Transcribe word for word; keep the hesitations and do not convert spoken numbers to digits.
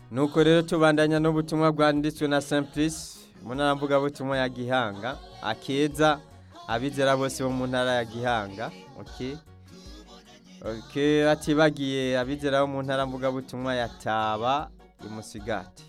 nuko rero tubandanya n'ubutumwa bwanditswe na Simplice mu ntara mvugabutumwa ya Gihanga akeza abizera bose bo mu ntara ya Gihanga. Okay. Okay, atibagiye abizera bo mu ntara mvugabutumwa ya Taba imusigati.